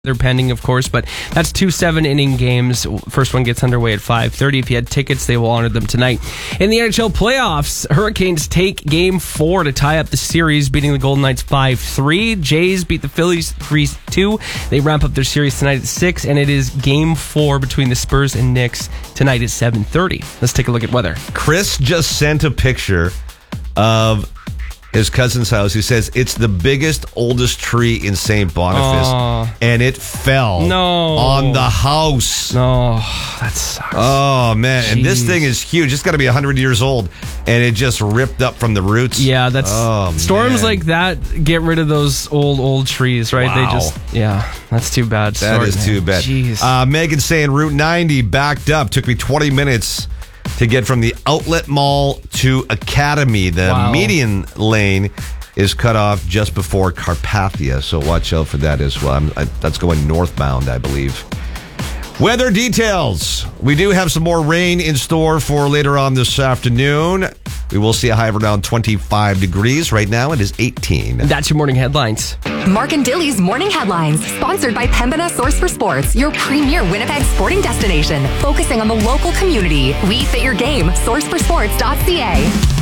They're pending, of course, but that's 2 7-inning games. First one gets underway at 5:30. If you had tickets, they will honor them tonight. In the NHL playoffs, Hurricanes take Game 4 to tie up the series, beating the Golden Knights 5-3. Jays beat the Phillies 3-2. They ramp up their series tonight at 6, and it is Game 4 between the Spurs and Knicks tonight at 7:30. Let's take a look at weather. Chris just sent a picture of his cousin's house. He says it's the biggest, oldest tree in St. Boniface, and it fell on the house. No, that sucks. Oh, man. Jeez. And this thing is huge. It's got to be 100 years old, and it just ripped up from the roots. Yeah, that's storms like that get rid of those old trees, right? Wow. That's too bad. That is too bad. Jeez. Megan's saying Route 90 backed up. Took me 20 minutes to get from the outlet mall to Academy. The median lane is cut off just before Carpathia, so watch out for that as well. That's going northbound, I believe. Weather details. We do have some more rain in store for later on this afternoon. We will see a high of around 25 degrees. Right now, it is 18. And that's your morning headlines. Mark and Dilly's Morning Headlines, sponsored by Pembina Source for Sports, your premier Winnipeg sporting destination, focusing on the local community. We fit your game. SourceForSports.ca.